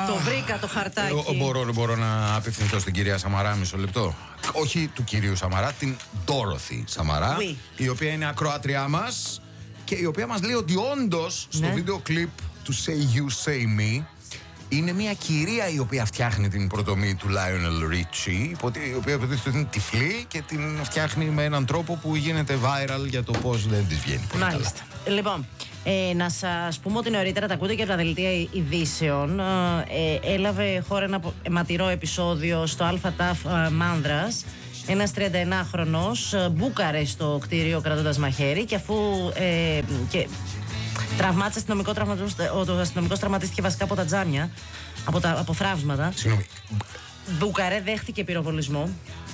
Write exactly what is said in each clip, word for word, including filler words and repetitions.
Το βρήκα το χαρτάκι. Ε, μπορώ, μπορώ να απευθυνθώ στην κυρία Σαμαρά μισό λεπτό. Όχι του κυρίου Σαμαρά, την Ντόροθι Σαμαρά, Oui. η οποία είναι ακροάτριά μας και η οποία μας λέει ότι όντως στο Ναι. βίντεο κλιπ του Say You Say Me είναι μια κυρία η οποία φτιάχνει την πρωτομή του Lionel Richie, η οποία υποτίθεται είναι τυφλή και την φτιάχνει με έναν τρόπο που γίνεται viral για το πώς δεν της βγαίνει πολύ καλά. Μάλιστα. Λοιπόν, ε, να σας πούμε ότι νωρίτερα τα ακούτε και από τα δελτία ειδήσεων. Ε, έλαβε χώρα ένα αιματηρό επεισόδιο στο ΑΤΑΦ ε, Μάνδρας. Ένας τριανταενάχρονος ε, μπούκαρε στο κτίριο κρατώντας μαχαίρι και αφού ε, και τραυμάτισε αστυνομικό τραυματισμό, ο αστυνομικός τραυματίστηκε βασικά από τα τζάμια, από τα από θραύσματα. Συγγνώμη. Μπούκαρε δέχτηκε πυροβολισμό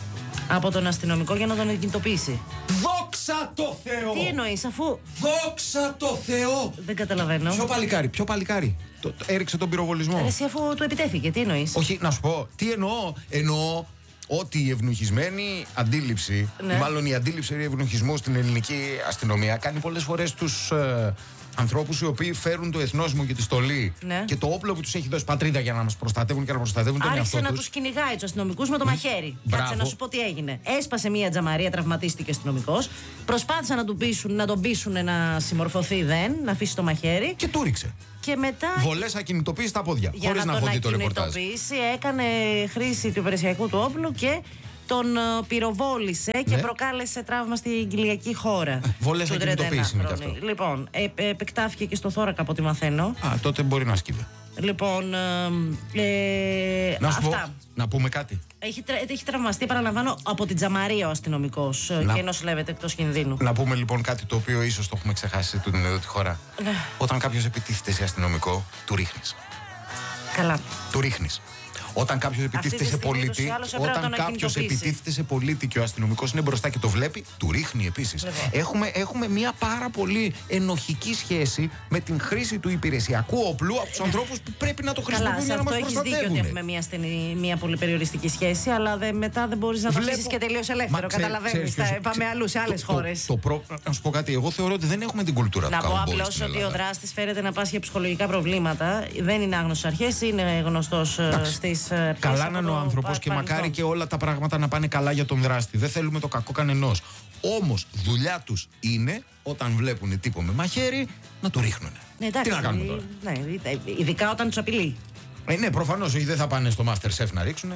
από τον αστυνομικό για να τον κινητοποιήσει. Δόξα τω Θεώ! Τι εννοείς, αφού. Δόξα τω Θεώ! Δεν καταλαβαίνω. Ποιο παλικάρι, ποιο παλικάρι. Το, το, έριξε τον πυροβολισμό. Εσύ αφού του επιτέθηκε, τι εννοείς. Όχι, να σου πω, τι εννοώ. Εννοώ ότι η ευνουχισμένη αντίληψη, Ναι. μάλλον η αντίληψη ευνοχισμού στην ελληνική αστυνομία κάνει πολλές φορές τους ε, ανθρώπους οι οποίοι φέρουν το εθνόσημο και τη στολή Ναι. και το όπλο που τους έχει δώσει πατρίδα για να μας προστατεύουν και να προστατεύουν τον Άρχισε εαυτό να τους. τους κυνηγάει τους αστυνομικούς με το μαχαίρι. Μπράβο. Κάτσε να σου πω τι έγινε. Έσπασε μία τζαμαρία, τραυματίστηκε αστυνομικός. Προσπάθησαν να, του πείσουν, να τον πείσουν να συμμορφωθεί, δεν, να αφήσει το μαχαίρι. Και του ρίξε. Και μετά. Βολές ακινητοποίηση στα πόδια. Για Χωρίς να, να τον έχω δει το ρεπορτάζ. ακινητοποιήσει, έκανε χρήση του υπηρεσιακού του όπλου και τον ε, πυροβόλησε Ναι. και προκάλεσε τραύμα στην κοιλιακή χώρα. Βολές του ακινητοποίηση είναι και τριανταενάχρονου. αυτό. Λοιπόν, ε, ε, επεκτάθηκε και στο θώρακα από ό,τι μαθαίνω. Α, τότε μπορεί να σκύβε. Λοιπόν, ε, ε, Να σου πω, αυτά. να πούμε κάτι. Έχει, τρα, έχει τραυμαστεί, παραλαμβάνω, από την τζαμαρία ο αστυνομικός Να. και νοσηλεύεται εκτός κινδύνου. Να πούμε λοιπόν κάτι το οποίο ίσως το έχουμε ξεχάσει σε εδώ τη χώρα. Ναι. Όταν κάποιος επιτίθεται σε αστυνομικό, του ρίχνεις. Καλά. Του ρίχνεις. Όταν κάποιος επιτίθεται τη σε στιγμή ούτως πολίτη, ή άλλως έπρεπε να όταν τον κάποιος ακινητοποιήσει. επιτίθεται σε πολίτη και ο αστυνομικός είναι μπροστά και το βλέπει, του ρίχνει επίσης. Λοιπόν. Έχουμε, έχουμε μια πάρα πολύ ενοχική σχέση με την χρήση του υπηρεσιακού όπλου από τους ανθρώπους που πρέπει να το Καλά, χρησιμοποιούν σε για να μας αυτό έχεις δίκιο ότι προστατεύουν. έχουμε μια, στενή, μια πολύ περιοριστική σχέση, αλλά δε, μετά δεν μπορείς να το Βλέπω- αφήσεις και τελείως ελεύθερο. Μα, ξέρεις- Καταλαβαίνεις. ξέρεις Θα ποιος- πάμε ξέ- αλλού, σε άλλες το- το- χώρες. το προ- Να σου πω κάτι, εγώ θεωρώ ότι δεν έχουμε την κουλτούρα Να του πω cowboy απλώς στην ότι ο Ελλάδα. δράστης φέρεται να πάσχει από ψυχολογικά προβλήματα. Δεν είναι άγνωστος αρχές, είναι γνωστός Εντάξει. στις. ε, Καλά πτήσεις να από είναι ο το άνθρωπος πα- και παρελθόν. μακάρι και όλα τα πράγματα να πάνε καλά για τον δράστη. Δεν θέλουμε το κακό κανενός. Όμως δουλειά τους είναι όταν βλέπουν τύπο με μαχαίρι να το ρίχνουν. Ναι, εντάξει, Τι να κάνουμε τώρα. Ναι, ειδικά όταν τους απειλεί. Ε, ναι, προφανώς όχι, δεν θα πάνε στο MasterChef να ρίξουν.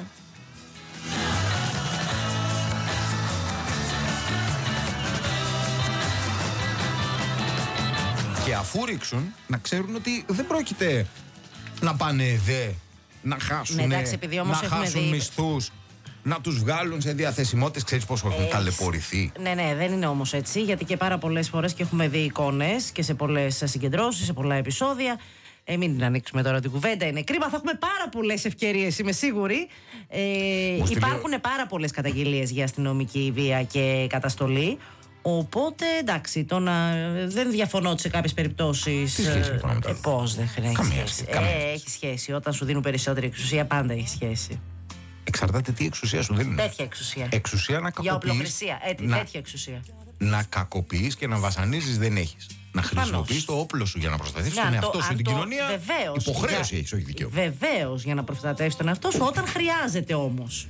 Και αφού ρίξουν, να ξέρουν ότι δεν πρόκειται να πάνε δε, να χάσουν, Ναι, εντάξει, επειδή όμως να έχουμε χάσουν δει- μισθούς, να τους βγάλουν σε διαθεσιμότητες. Ξέρεις πόσο έχουν Έχεις- ταλαιπωρηθεί. Ναι, ναι, δεν είναι όμως έτσι, γιατί και πάρα πολλές φορές και έχουμε δει εικόνες και σε πολλές συγκεντρώσεις, σε πολλά επεισόδια. Ε, μην την ανοίξουμε τώρα την κουβέντα, είναι κρίμα. Θα έχουμε πάρα πολλές ευκαιρίες, είμαι σίγουρη. Ε, Μου υπάρχουν πάρα πολλές καταγγελίες για αστυνομική βία και καταστολή. Οπότε εντάξει, το να, δεν διαφωνώ ότι σε κάποιες περιπτώσεις. Τι σχέση λοιπόν με το ε, άλλο? Πώς δεν έχει Καμία σχέση. σχέση, καμία Ε, σχέση. έχει σχέση. Όταν σου δίνουν περισσότερη εξουσία, πάντα έχει σχέση. Εξαρτάται τι εξουσία σου δίνουν. Τέτοια εξουσία. Εξουσία να Για κακοποιείς. οπλοχρησία. Ε, να, τέτοια εξουσία. να κακοποιείς και να βασανίζεις δεν έχεις. Να χρησιμοποιείς το όπλο σου για να προστατεύσεις Ναι, τον αν το- εαυτό σου αν την το- κοινωνία. βεβαίως, Υποχρέωση για- έχεις, όχι δικαίωμα. Βεβαίως, για να προστατεύεις τον εαυτό σου, όταν χρειάζεται όμως.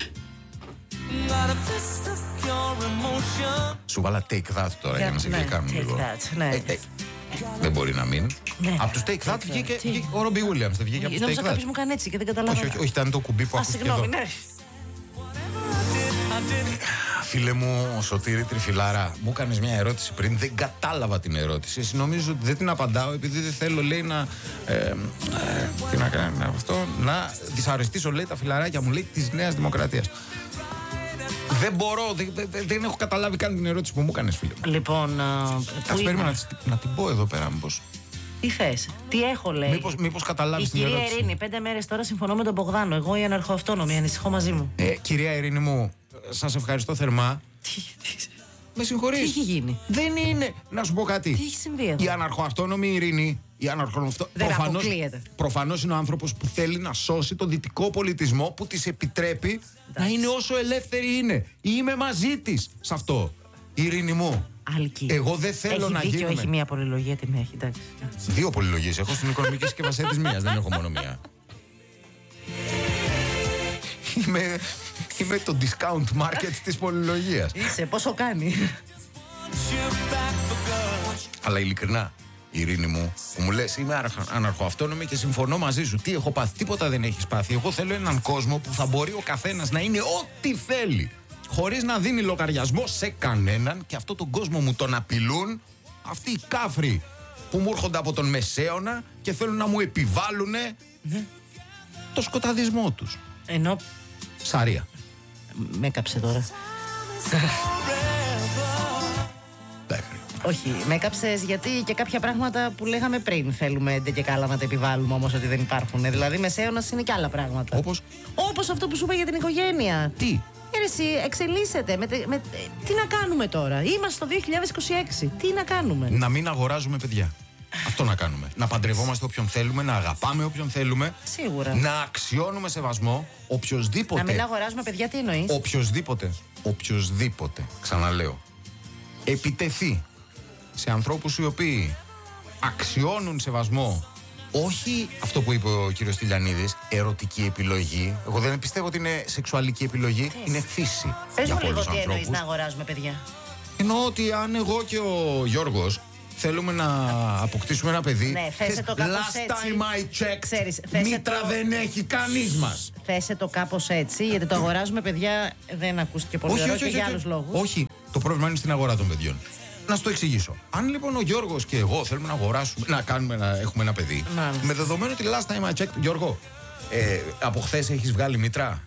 Σου βάλα take that τώρα για να σε Ναι, γλυκάνουν take λίγο. that, ναι. Ε, ε, δεν μπορεί να μην. Ναι. Από τους take that Take βγήκε, that. Τι? βγήκε ο Ρόμπι Williams. Δεν βγήκε από τους Νόμιζα take that. κάποιος μου κάνει έτσι και δεν καταλάβα. Όχι, όχι, όχι, ήταν το κουμπί που Α, ακούστηκε συγγνώμη, εδώ. ναι. Φίλε μου, ο Σωτήρη Τριφυλάρα, μου έκανες μια ερώτηση πριν, δεν κατάλαβα την ερώτηση. Εσύ νομίζω ότι δεν την απαντάω επειδή δεν θέλω, λέει, να. Ε, ε, τι να κάνει αυτό, να δυσαρεστήσω, λέει, τα φιλαράκια μου, λέει, της Νέας Δημοκρατίας. Δεν μπορώ, δεν, δεν, δεν έχω καταλάβει καν την ερώτηση που μου έκανες, φίλε μου. Λοιπόν, α, πού Ας περίμενα είμαι? να, της- να την πω εδώ πέρα, μήπως. Τι θες, τι έχω λέει. Μήπως, μήπως Η καταλάβεις την κυρία ερώτηση. Ειρήνη, πέντε μέρες τώρα συμφωνώ με τον Μπογδάνο. Εγώ η αναρχοαυτόνομη, ανησυχώ μαζί μου. Ε, κυρία Ειρήνη μου, σας ευχαριστώ θερμά. Τι, τι, Με συγχωρείς. τι έχει γίνει. Δεν είναι. Να σου πω κάτι. Τι έχει συμβεί εδώ. Η αναρχοαυτόνομη Ειρήνη, η αναρχοαυτό... Δεν προφανώς, αποκλείεται. προφανώς είναι ο άνθρωπος που θέλει να σώσει τον δυτικό πολιτισμό που της επιτρέπει να είναι όσο ελεύθερη είναι. Είμαι μαζί της σε αυτό. Ειρήνη μου, Αλκή. εγώ δεν θέλω έχει να δίκιο, γίνομαι. Έχει μία πολυλογία, τι με έχει, εντάξει. Δύο πολυλογίες έχω στην οικονομική συσκευασία της μίας, δεν έχω μόνο μία. Είμαι, είμαι το discount market της πολυλογίας. Είσαι, πόσο κάνει. Αλλά ειλικρινά, Ειρήνη μου, που μου λες είμαι αναρχοαυτόνομη και συμφωνώ μαζί σου. Τι έχω πάθει, τίποτα δεν έχεις πάθει. Εγώ θέλω έναν κόσμο που θα μπορεί ο καθένας να είναι ό,τι θέλει, χωρίς να δίνει λογαριασμό σε κανέναν. Και αυτόν τον κόσμο μου τον απειλούν αυτοί οι κάφροι που μου έρχονται από τον Μεσαίωνα και θέλουν να μου επιβάλλουν ναι. το σκοταδισμό τους. Ενώ... Σαρία. Με έκαψε τώρα. Όχι, με έκαψες γιατί και κάποια πράγματα που λέγαμε πριν θέλουμε ντε και καλά να τα επιβάλλουμε, όμως ότι δεν υπάρχουν. Δηλαδή Μεσαίωνας είναι και άλλα πράγματα. Όπως? Όπως αυτό που σου είπα για την οικογένεια. Τι? Εσύ εξελίσσεται. Με, με, τι να κάνουμε τώρα? Είμαστε στο δύο χιλιάδες είκοσι έξι. Τι να κάνουμε? Να μην αγοράζουμε παιδιά. Αυτό να κάνουμε. Να παντρευόμαστε όποιον θέλουμε, να αγαπάμε όποιον θέλουμε. Σίγουρα. Να αξιώνουμε σεβασμό οποιοσδήποτε. Να μην αγοράζουμε παιδιά, τι εννοείς? Οποιοσδήποτε. Οποιοσδήποτε. Ξαναλέω. Επιτεθεί σε ανθρώπους οι οποίοι αξιώνουν σεβασμό. Όχι αυτό που είπε ο κύριος Τηλιανίδης, ερωτική επιλογή. Εγώ δεν πιστεύω ότι είναι σεξουαλική επιλογή. Τι? Είναι φύση. Πες μου λίγο τι εννοείς να αγοράζουμε παιδιά. Εννοώ ότι αν εγώ και ο Γιώργος θέλουμε να αποκτήσουμε ένα παιδί. Ναι, θέσε το κάπως last έτσι. time I checked, Ξέρεις, μήτρα το... δεν έχει κανείς μας. Θέσε το κάπως έτσι, γιατί το αγοράζουμε παιδιά δεν ακούστηκε πολύ όχι, ωραίο όχι, και όχι, για όχι. άλλους λόγους. Όχι, το πρόβλημα είναι στην αγορά των παιδιών. Να σου το εξηγήσω. Αν λοιπόν ο Γιώργος και εγώ θέλουμε να αγοράσουμε, να κάνουμε, να έχουμε ένα παιδί, Μάλιστα. με δεδομένο ότι last time I checked, Γιώργο, ε, από χθες έχεις βγάλει μήτρα?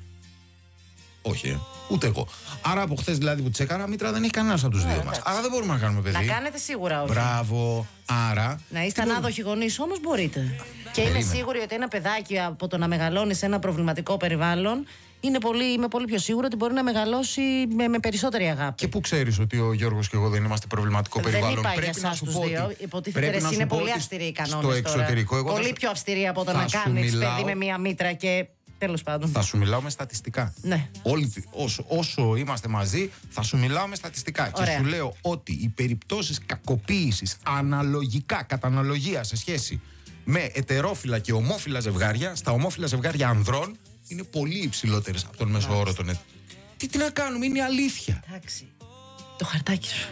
Όχι, ε. Ούτε εγώ. Άρα από χθες δηλαδή που τσεκάρα μήτρα δεν έχει κανένας από τους δύο μας. Άρα δεν μπορούμε να κάνουμε παιδί. Να κάνετε σίγουρα όχι. Μπράβο. Άρα. Να είστε ανάδοχοι γονείς όμως μπορείτε. Και είμαι σίγουρη ότι ένα παιδάκι από το να μεγαλώνει σε ένα προβληματικό περιβάλλον είναι πολύ, είμαι πολύ πιο σίγουρη ότι μπορεί να μεγαλώσει με, με περισσότερη αγάπη. Και πού ξέρεις ότι ο Γιώργος και εγώ δεν είμαστε προβληματικό δεν περιβάλλον? είπα Πρέπει για εσάς τους δύο. Υποτίθεται ότι είναι πολύ αυστηροί οι κανόνες. Στο εξωτερικό, εγώ πολύ θα... πιο αυστηροί από το να κάνεις μιλάω... παιδί με μία μήτρα και. Τέλος πάντων. Θα σου μιλάω με στατιστικά. Ναι. Όλοι, όσο, όσο είμαστε μαζί, θα σου μιλάω με στατιστικά. Ωραία. Και σου λέω ότι οι περιπτώσεις κακοποίησης αναλογικά, κατά αναλογία σε σχέση με ετερόφιλα και ομόφιλα ζευγάρια, στα ομόφιλα ζευγάρια ανδρών, είναι πολύ υψηλότερες από τον μέσο όρο των ετών. Τι, τι να κάνουμε, είναι η αλήθεια. Εντάξει. Το χαρτάκι σου.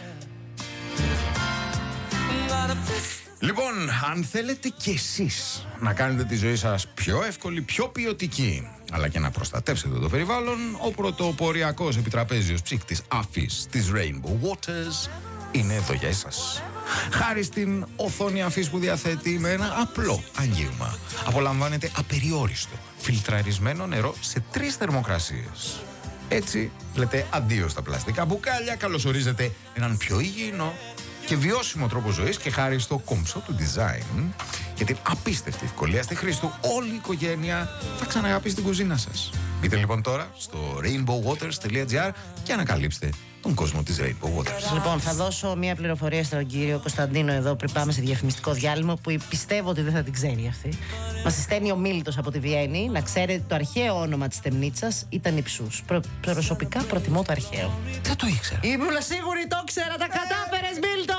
Λοιπόν, αν θέλετε κι εσείς να κάνετε τη ζωή σας πιο εύκολη, πιο ποιοτική, αλλά και να προστατεύσετε το περιβάλλον, ο πρωτοποριακός επιτραπέζιος ψύκτης αφής της Rainbow Waters είναι εδώ για εσάς. Χάρη στην οθόνη αφής που διαθέτει με ένα απλό αγγίγμα, απολαμβάνετε απεριόριστο φιλτραρισμένο νερό σε τρεις θερμοκρασίες. Έτσι λέτε αντίο στα πλαστικά μπουκάλια, καλωσορίζετε έναν πιο υγιεινό και βιώσιμο τρόπο ζωής και χάρη στο κομψό του design και την απίστευτη ευκολία στη χρήση του, όλη η οικογένεια θα ξαναγαπήσει την κουζίνα σας. Μπείτε λοιπόν τώρα στο rainbow waters dot gr και ανακαλύψτε τον κόσμο της Rainbow Waters. Λοιπόν, θα δώσω μία πληροφορία στον κύριο Κωνσταντίνο εδώ πριν πάμε σε διαφημιστικό διάλειμμα που πιστεύω ότι δεν θα την ξέρει αυτή. Μας στέλνει ο Μίλτος από τη Βιέννη. Να ξέρετε, το αρχαίο όνομα της Τεμνίτσας ήταν Υψούς. Προ, προσωπικά προτιμώ το αρχαίο. Δεν το ήξερα. Ήμουν σίγουρη, το ήξερα, τα κατάφερες, Μίλτο!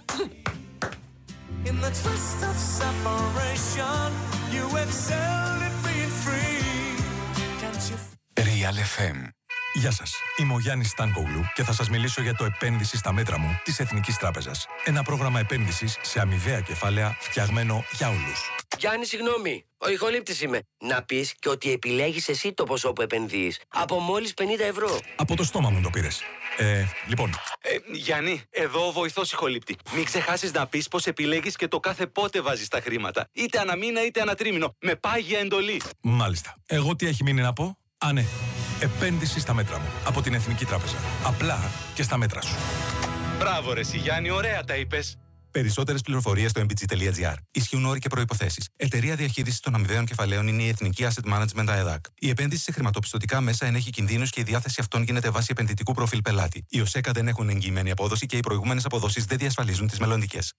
In the twist of separation, you excel at being free. Can't you... Real εφ εμ. Γεια σας, είμαι ο Γιάννης Στάνκογλου και θα σας μιλήσω για το επένδυση στα μέτρα μου της Εθνικής Τράπεζας. Ένα πρόγραμμα επένδυσης σε αμοιβαία κεφάλαια φτιαγμένο για όλους. Γιάννη, συγγνώμη, ο ηχολήπτης είμαι. Να πεις και ότι επιλέγεις εσύ το ποσό που επενδύεις. Από μόλις πενήντα ευρώ. Από το στόμα μου το πήρες. Ε, λοιπόν. Ε, Γιάννη, εδώ ο βοηθός ηχολήπτη. Μην ξεχάσεις να πεις πως επιλέγεις και το κάθε πότε βάζεις τα χρήματα. Είτε ανά μήνα είτε ανά τρίμηνο. Με πάγια εντολή. Μάλιστα. Εγώ τι έχει μείνει να πω? Α, ναι. Επένδυση στα μέτρα μου. Από την Εθνική Τράπεζα. Απλά και στα μέτρα σου. Μπράβο ρε εσύ Γιάννη, ωραία τα είπες. Περισσότερες πληροφορίες στο εμ μπι τζι τελεία τζι άρ. Ισχύουν όροι και προϋποθέσεις. Εταιρεία διαχείρισης των αμοιβαίων κεφαλαίων είναι η Εθνική Asset Management ΑΕΔΑΚ. Η επένδυση σε χρηματοπιστωτικά μέσα ενέχει κινδύνους και η διάθεση αυτών γίνεται βάσει επενδυτικού προφίλ πελάτη. Οι ΟΣΕΚΑ δεν έχουν εγγυημένη απόδοση και οι προηγούμενες αποδόσεις δεν διασφαλίζουν τις μελλοντικές.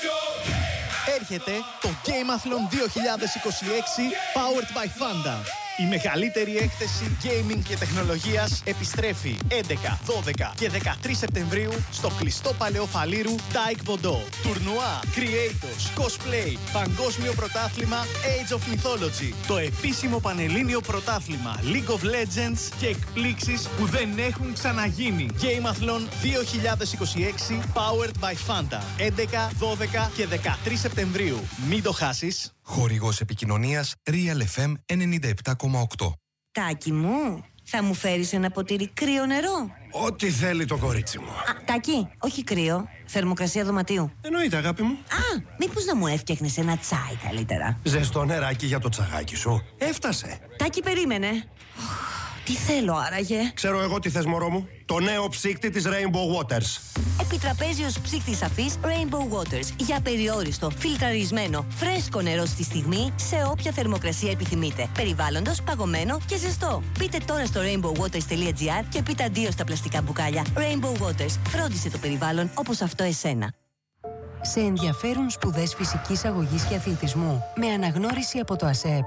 Έρχεται το Gameathlon δύο χιλιάδες είκοσι έξι Powered by Fanda. Η μεγαλύτερη έκθεση gaming και τεχνολογίας επιστρέφει έντεκα, δώδεκα και δεκατρείς Σεπτεμβρίου στο κλειστό Παλαιό Φαλήρου Taekwondo. Τουρνουά, creators, cosplay, παγκόσμιο πρωτάθλημα Age of Mythology. Το επίσημο πανελλήνιο πρωτάθλημα League of Legends και εκπλήξεις που δεν έχουν ξαναγίνει. Gameathlon δύο χιλιάδες είκοσι έξι Powered by Fanta. έντεκα, δώδεκα και δεκατρείς Σεπτεμβρίου. Μην το χάσεις. Χορηγός επικοινωνίας Real εφ εμ ενενήντα επτά κόμμα οκτώ. Τάκη μου, θα μου φέρεις ένα ποτήρι κρύο νερό? Ό,τι θέλει το κορίτσι μου. Α, Τάκη, όχι κρύο, θερμοκρασία δωματίου. Εννοείται, αγάπη μου. Α, μήπως να μου έφτιαχνες ένα τσάι καλύτερα? Ζεστό νεράκι για το τσαγάκι σου. Έφτασε. Τάκη, περίμενε. Τι θέλω άραγε? Ξέρω εγώ τι θες, μωρό μου. Το νέο ψύκτη της Rainbow Waters. Επιτραπέζιος ψύκτης αφής Rainbow Waters. Για περιόριστο, φιλτραρισμένο, φρέσκο νερό στη στιγμή, σε όποια θερμοκρασία επιθυμείτε. Περιβάλλοντος, παγωμένο και ζεστό. Πείτε τώρα στο rainbow waters τελεία gr και πείτε αντίο στα πλαστικά μπουκάλια. Rainbow Waters. Φρόντισε το περιβάλλον όπως αυτό εσένα. Σε ενδιαφέρουν σπουδές φυσικής αγωγής και αθλητισμού με αναγνώριση από το ΑΣΕΠ.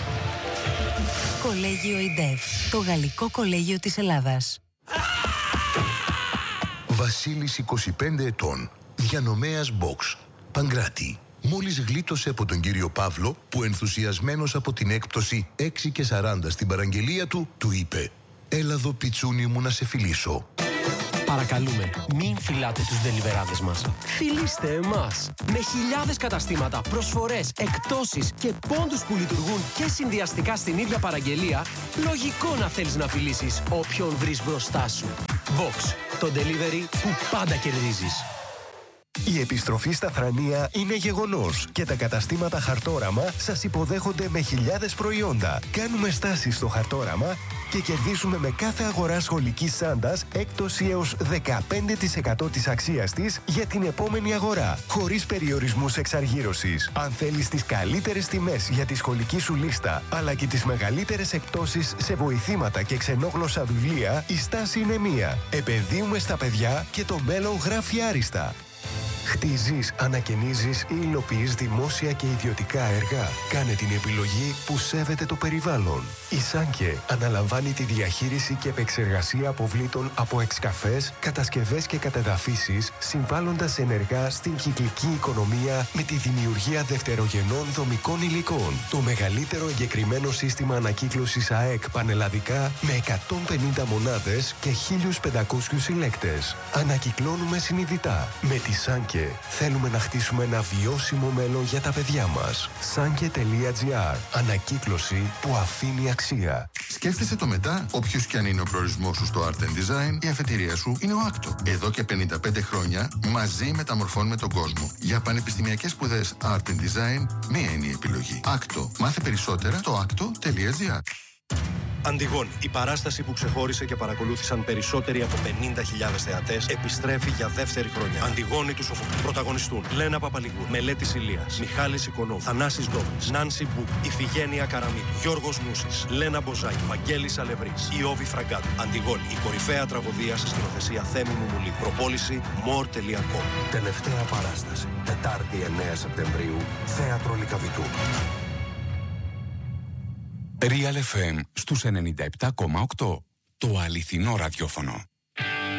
Κολέγιο ΙΝΤΕΦ, το γαλλικό κολέγιο της Ελλάδας. Βασίλης, είκοσι πέντε ετών, διανομέας box, Παγκράτη. Μόλις γλίτωσε από τον κύριο Παύλο, που ενθουσιασμένος από την έκπτωση έξι και σαράντα στην παραγγελία του, του είπε «Έλα εδώ, πιτσούνι μου, να σε φιλήσω». Παρακαλούμε, μην φυλάτε τους ντελιβεράδες μας. Φιλήστε εμάς. Με χιλιάδες καταστήματα, προσφορές, εκπτώσεις και πόντους που λειτουργούν και συνδυαστικά στην ίδια παραγγελία, λογικό να θέλεις να φιλήσεις όποιον βρεις μπροστά σου. Box, το delivery που πάντα κερδίζεις. Η επιστροφή στα Θρανία είναι γεγονός και τα καταστήματα Χαρτόραμα σας υποδέχονται με χιλιάδες προϊόντα. Κάνουμε στάσεις στο Χαρτόραμα και κερδίσουμε με κάθε αγορά σχολικής σάντας έκπτωση έως δεκαπέντε τοις εκατό της αξίας της για την επόμενη αγορά, χωρίς περιορισμούς εξαργύρωσης. Αν θέλεις τις καλύτερες τιμές για τη σχολική σου λίστα, αλλά και τις μεγαλύτερες εκπτώσεις σε βοηθήματα και ξενόγλωσσα βιβλία, η στάση είναι μία. Επενδύουμε στα παιδιά και το μέλλον γράφει άριστα. Χτίζεις, ανακαινίζεις ή υλοποιείς δημόσια και ιδιωτικά έργα. Κάνε την επιλογή που σέβεται το περιβάλλον. Η Σάνκε αναλαμβάνει τη διαχείριση και επεξεργασία αποβλήτων από εξκαφές, κατασκευές και κατεδαφίσεις, συμβάλλοντας ενεργά στην κυκλική οικονομία με τη δημιουργία δευτερογενών δομικών υλικών. Το μεγαλύτερο εγκεκριμένο σύστημα ανακύκλωσης ΑΕΚ πανελλαδικά με εκατόν πενήντα μονάδες και χίλιους πεντακόσιους συλλέκτες. Ανακυκλώνουμε συνειδητά. Με τη Σάνκε θέλουμε να χτίσουμε ένα βιώσιμο μέλλον για τα παιδιά μας. Σάνκε τελεία gr. Ανακύκλωση που αφήνει αξία. Σκέφτεσαι το μετά, όποιος κι αν είναι ο προορισμός σου στο Art and Design, η αφετηρία σου είναι ο Άκτο. Εδώ και πενήντα πέντε χρόνια μαζί μεταμορφώνουμε τον κόσμο. Για πανεπιστημιακές σπουδές Art and Design, μία είναι η επιλογή. Άκτο. Μάθε περισσότερα στο άκτο τελεία gr. Αντιγόνη, η παράσταση που ξεχώρισε και παρακολούθησαν περισσότεροι από πενήντα χιλιάδες θεατές, επιστρέφει για δεύτερη χρονιά. Αντιγόνη του Σοφοκλή. Πρωταγωνιστούν Λένα Παπαλιγούρ, Μελέτης Ηλίας, Μιχάλης Οικονόμου, Θανάσης Ντόμης, Νάνση Μπου, Ιφηγένεια Καραμίτου, Γιώργος Νούσης, Λένα Μποζάκη, Βαγγέλης Αλευρής, Ιώβη Φραγκάτου. Αντιγόνη, η κορυφαία τραγωδία σε σκηνοθεσία Θέμη Μουμουλή. Προπόληση more τελεία com. Τελευταία παράσταση, Τετάρτη εννέα Σεπτεμβρίου, Θέατρο Λυκαβητού. Real εφ εμ στους ενενήντα επτά κόμμα οκτώ. Το αληθινό ραδιόφωνο.